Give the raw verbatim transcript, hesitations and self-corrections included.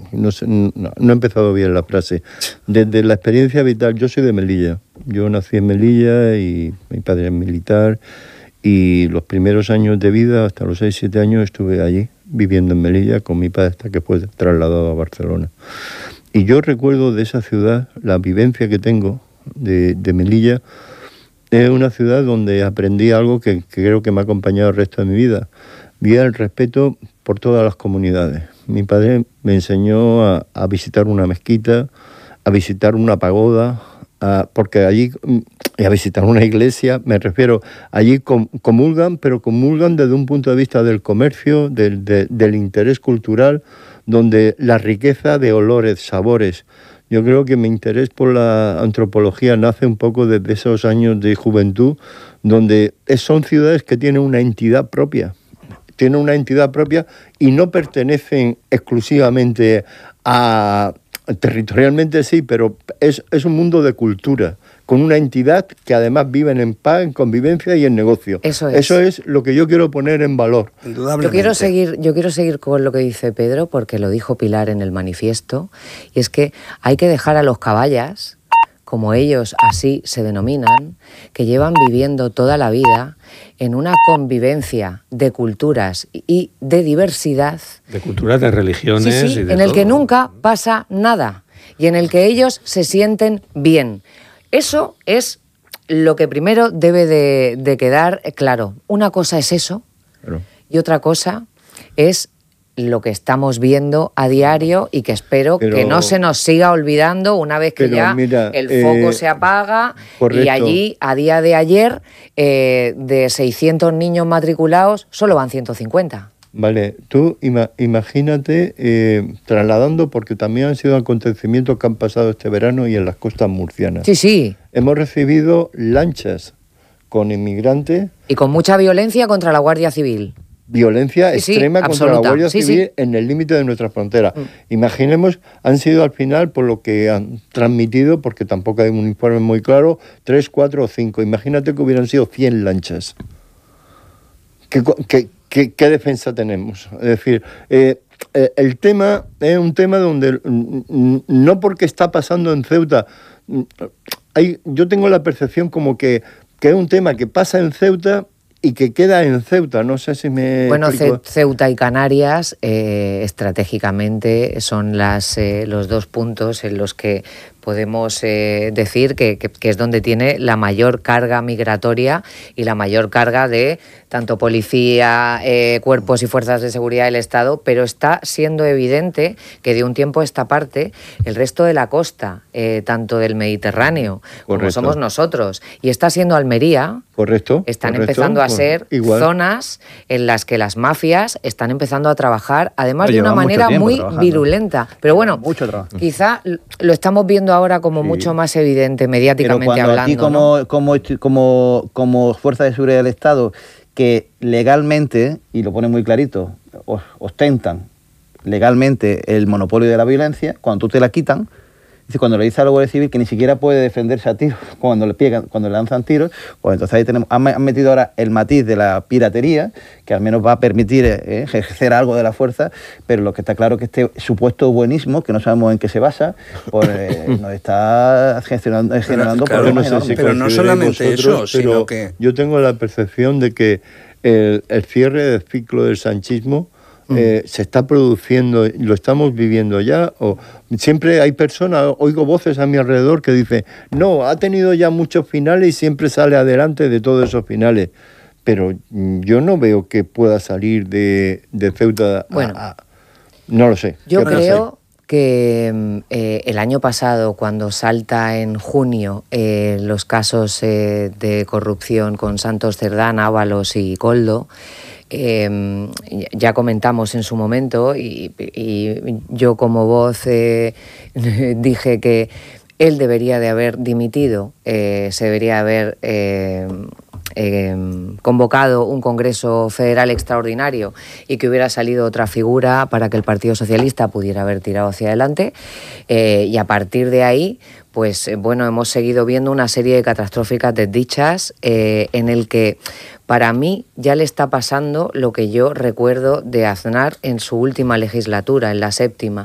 no, sé, no, no he empezado bien la frase. Desde la experiencia vital, yo soy de Melilla. Yo nací en Melilla y mi padre es militar. Y los primeros años de vida, hasta los seis siete años, estuve allí, viviendo en Melilla, con mi padre hasta que fue trasladado a Barcelona. Y yo recuerdo de esa ciudad, la vivencia que tengo de, de Melilla, es una ciudad donde aprendí algo que, que creo que me ha acompañado el resto de mi vida. Vi el respeto por todas las comunidades. Mi padre me enseñó a, a visitar una mezquita, a visitar una pagoda, a, porque allí, y a visitar una iglesia, me refiero, allí com, comulgan, pero comulgan desde un punto de vista del comercio, del, de, del interés cultural, donde la riqueza de olores, sabores. Yo creo que mi interés por la antropología nace un poco desde esos años de juventud, donde son ciudades que tienen una entidad propia, tienen una entidad propia y no pertenecen exclusivamente a... Territorialmente sí, pero es, es un mundo de cultura, con una entidad que además viven en paz, en convivencia y en negocio. Eso es. Eso es lo que yo quiero poner en valor. Yo quiero seguir, yo quiero seguir con lo que dice Pedro, porque lo dijo Pilar en el manifiesto, y es que hay que dejar a los caballas, como ellos así se denominan, que llevan viviendo toda la vida en una convivencia de culturas y de diversidad. De culturas, de religiones. Sí, sí, y de en el todo. que nunca pasa nada y en el que ellos se sienten bien. Eso es lo que primero debe de, de quedar claro. Una cosa es eso, Claro. y otra cosa es lo que estamos viendo a diario y que espero Pero, que no se nos siga olvidando una vez que pero ya mira, el foco eh, se apaga. correcto. Y allí, a día de ayer, eh, de seiscientos niños matriculados, solo van ciento cincuenta. Vale, tú ima, imagínate eh, trasladando, porque también han sido acontecimientos que han pasado este verano y en las costas murcianas. Sí, sí. Hemos recibido lanchas con inmigrantes, Y con mucha violencia contra la Guardia Civil. violencia Sí, sí, extrema contra absoluta. la Guardia Sí, Civil sí. en el límite de nuestra frontera. Mm. Imaginemos, han sido al final, por lo que han transmitido, porque tampoco hay un informe muy claro, tres, cuatro o cinco. Imagínate que hubieran sido cien lanchas. ¿Qué, qué, qué, qué defensa tenemos? Es decir, eh, eh, el tema es un tema donde, mm, no porque está pasando en Ceuta, mm, hay, yo tengo la percepción como que, que es un tema que pasa en Ceuta y que queda en Ceuta, no sé si me Bueno, explico. Ce- Ceuta y Canarias eh, estratégicamente son las, eh, los dos puntos en los que podemos eh, decir que, que, que es donde tiene la mayor carga migratoria y la mayor carga de tanto policía, eh, cuerpos y fuerzas de seguridad del Estado, pero está siendo evidente que de un tiempo a esta parte el resto de la costa, eh, tanto del Mediterráneo como Correcto. somos nosotros, y está siendo Almería, Correcto. están correcto, empezando a pues, ser igual. zonas en las que las mafias están empezando a trabajar, además Oye, de una llevan mucho manera tiempo muy trabajando. virulenta. Pero bueno, Mucho trabajo. quizá lo estamos viendo ahora como Sí. mucho más evidente Pero mediáticamente cuando hablando. a ti ¿no? como, como, como, como fuerza de seguridad del Estado, que legalmente, y lo pone muy clarito, os- ostentan legalmente el monopolio de la violencia, cuando tú te la quitan, dice, cuando le dice a la Guardia Civil que ni siquiera puede defenderse a tiros cuando le pegan, cuando le lanzan tiros, pues entonces ahí tenemos, han, han metido ahora el matiz de la piratería, que al menos va a permitir eh, ejercer algo de la fuerza, pero lo que está claro es que este supuesto buenismo, que no sabemos en qué se basa, pues eh, nos está gestionando, generando claro, Yo no problemas sé si enormes. Pero no consideréis solamente vosotros, eso, sino pero que- yo tengo la percepción de que el, el cierre del ciclo del sanchismo eh, se está produciendo, lo estamos viviendo ya, o siempre hay personas, oigo voces a mi alrededor que dicen, no, ha tenido ya muchos finales y siempre sale adelante de todos esos finales, pero mm, yo no veo que pueda salir de, de Ceuta a- Bueno. a, no lo sé. Yo ¿Qué pensáis? creo que mm, eh, el año pasado, cuando salta en junio eh, los casos eh, de corrupción con Santos Cerdán, Ábalos y Coldo, eh, ya comentamos en su momento y, y yo como voz eh, dije que él debería de haber dimitido, eh, se debería haber eh, eh, convocado un Congreso Federal extraordinario y que hubiera salido otra figura para que el Partido Socialista pudiera haber tirado hacia adelante. Eh, y a partir de ahí, pues eh, bueno, hemos seguido viendo una serie de catastróficas desdichas eh, en el que para mí ya le está pasando lo que yo recuerdo de Aznar en su última legislatura, en la séptima,